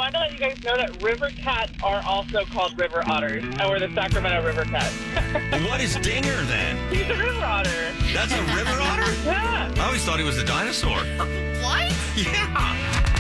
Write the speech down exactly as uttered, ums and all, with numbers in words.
wanted to let you guys know that river cats are also called river otters, and we're the Sacramento River Cats. What is Dinger then? He's a river otter. That's a river otter? Yeah. I always thought he was a dinosaur. What? Yeah.